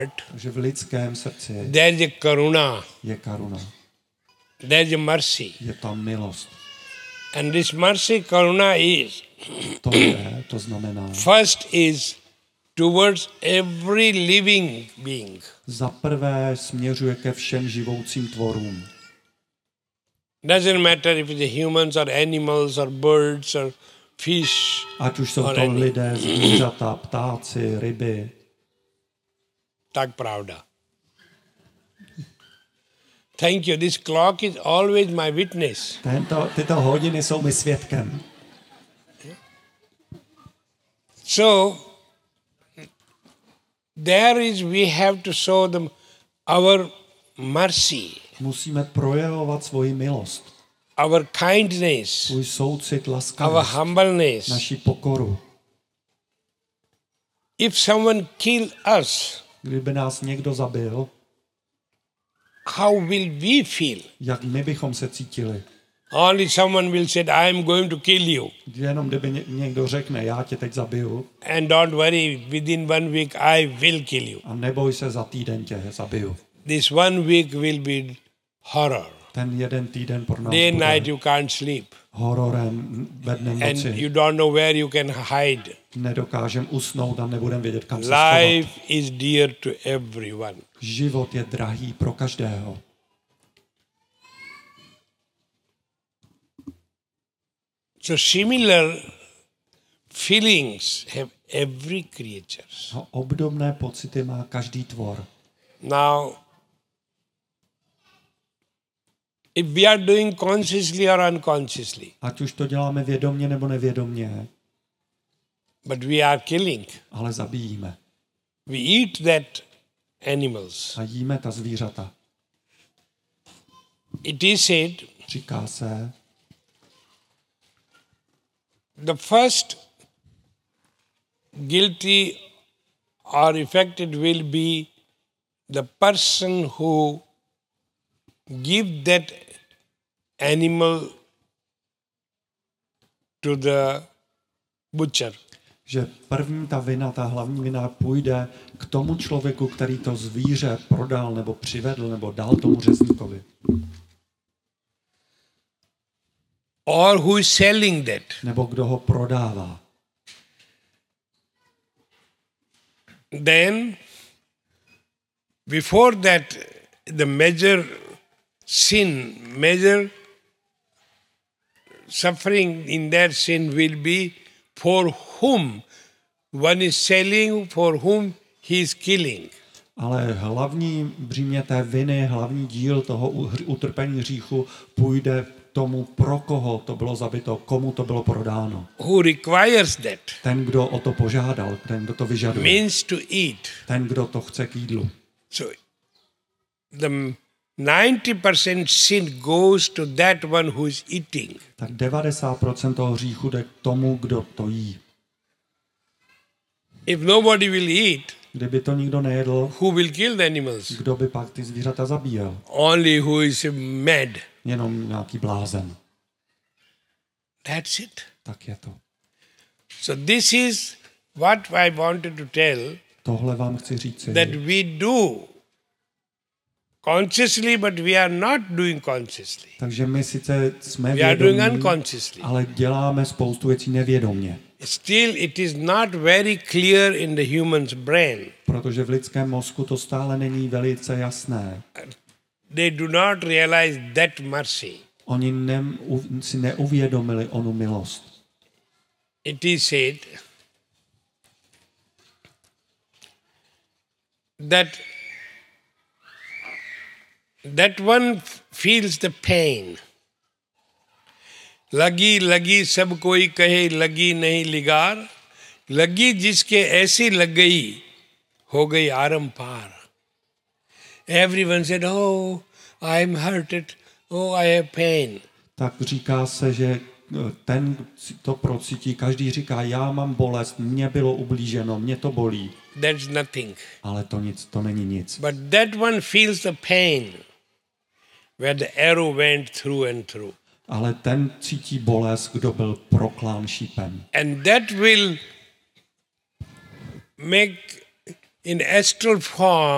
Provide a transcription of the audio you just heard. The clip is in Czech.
Takže v lidském srdci there is a karuna, je karuna, there is a mercy. je tam milost. And this mercy, karuna is, To znamená, first is towards every living being. za prvé směřuje ke všem živoucím tvorům. Doesn't matter if it's humans or animals or birds or fish. Ať už jsou or to any. lidé, zvířata, ptáci, ryby. Tak pravda. Thank you. This clock is always my witness. Tyto hodiny jsou mi svědkem. So, we have to show them our mercy, Musíme projevovat svoji milost, our kindness, svůj soucit, our laskavost, humbleness. naši pokoru. If someone kill us, Kdyby nás někdo zabil, how will we feel? jak my bychom se cítili? Only someone will say, I am going to kill you. Jenom kdyby někdo řekne, já tě teď zabiju And don't worry, within 1 week I will kill you. a neboj se, za týden tě zabiju. This 1 week will be horror. Ten jeden týden pro nás Day and night bude you can't sleep. hororem ve dne And noci. you don't know where you can hide. Nedokážem usnout a nebudem vědět, kam se schovat. Life is dear to everyone. Život je drahý pro každého. So similar feelings have every creature. A obdobné pocity má každý tvor. Now, if we are doing consciously or unconsciously, Ať už to děláme vědomně nebo nevědomně, but we are killing. ale zabíjíme. We eat that animals. A jíme ta zvířata. It is said, Říká se, the first guilty or affected will be the person who give that animal to the butcher. že první ta vina, ta hlavní vina půjde k tomu člověku, který to zvíře prodal nebo přivedl nebo dal tomu řezníkovi. Or who is selling that. Nebo kdo ho prodává. Then, before that, the major sin, major suffering in that sin will be for whom one is selling, for whom he is killing. Ale hlavní břímě té viny, hlavní díl toho utrpení hříchu půjde tomu, pro koho to bylo zabito, komu to bylo prodáno. Who requires that? Ten, kdo o to požádal, ten, kdo to vyžaduje. Means to eat. Ten, kdo to chce k jídlu. So, the 90% sin goes to that one who is eating. Tak 90% toho hříchu jde k tomu, kdo to jí. If nobody will eat, Kdyby to nikdo nejedl, who will kill the animals? kdo by pak ty zvířata zabíjel? Only who is mad. Jenom nějaký blázen. That's it. Tak je to. So this is what I wanted to tell, Tohle vám chci říci, that we do consciously, but we are not doing consciously. takže my sice jsme We are doing vědomí, unconsciously. ale děláme spoustu věcí nevědomně. Still, it is not very clear in the human's brain. Protože v lidském mozku to stále není velice jasné. They do not realize that mercy. Oni si neuvědomili onu milost. It is said that one feels the pain. लगी लगी सब कोई कहे लगी नहीं लिगार, लगी जिसके ऐसी लग गई हो गई आरम पार. Everyone said, oh, I am hurted, oh, I have pain. Tak říká se, že ten to procítí, každý říká, já mám bolest, mně bylo ublíženo, mě to bolí. That's nothing. Ale to není nic. But that one feels the pain where the arrow went through and through. Ale ten cítí bolest, kdo byl proklán šípem. And that will make in astral form